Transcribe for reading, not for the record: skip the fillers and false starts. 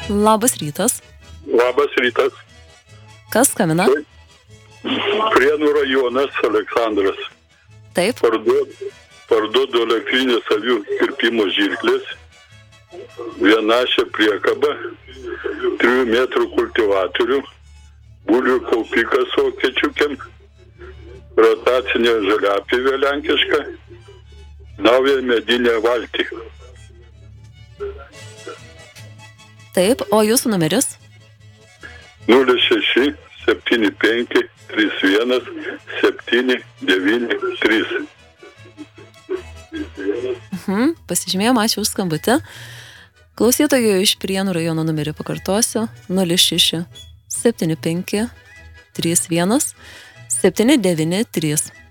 Labas rytas. Labas rytas. Kas skambina? Prienų rajonas, Aleksandras. Taip. Parduodu elektrinės avių kirpimo žirklės, vienašę priekabą, 3 metrų kultivatorių, bulvių kaupikas vokiečiukiam, rotacinė žaliapjovė lenkiška, naują medinę valtį. Taip, o jūsų numeris? 06 75 31 793. Pasižymėjom, ačiū už skambutį. Klausytojų iš Prienų rajono numerį pakartosiu. 06 75 31 793.